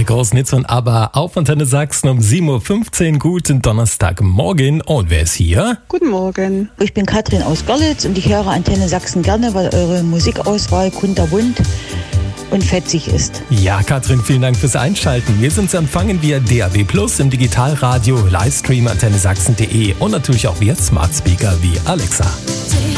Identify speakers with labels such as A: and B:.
A: großen Hits von ABBA auf Antenne Sachsen um 7.15 Uhr. Guten Donnerstagmorgen. Und wer ist hier?
B: Guten Morgen.
C: Ich bin Katrin aus Görlitz und ich höre Antenne Sachsen gerne, weil eure Musikauswahl kunterbunt und fetzig ist.
A: Ja, Katrin, vielen Dank fürs Einschalten. Wir sind zu empfangen via DAB+, im Digitalradio, Livestream antennesachsen.de und natürlich auch via Smart Speaker wie Alexa.